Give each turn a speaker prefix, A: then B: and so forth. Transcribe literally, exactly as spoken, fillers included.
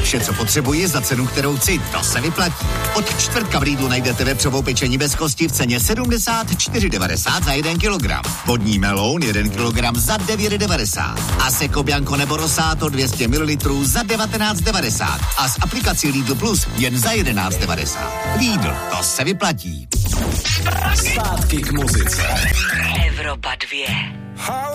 A: Vše, co potřebuji za cenu, kterou chci, to se vyplatí. Od čtvrtka v Lidlu najdete vepřovou pečení bez kosti v ceně sedmdesát čtyři devadesát za jeden kilogram. Vodní meloun jeden kilogram za devět devadesát. A Seco Bianco nebo Rosato dvě stě mililitrů za devatenáct devadesát. A s aplikací Lidl Plus jen za jedenáct devadesát. Lidl, to se vyplatí.
B: Zpátky k muzice.
C: Evropa dvě.